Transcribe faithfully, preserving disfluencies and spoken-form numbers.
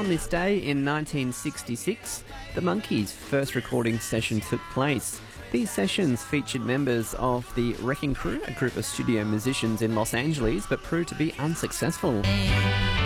On this day in nineteen sixty-six, the Monkees' first recording session took place. These sessions featured members of the Wrecking Crew, a group of studio musicians in Los Angeles, but proved to be unsuccessful.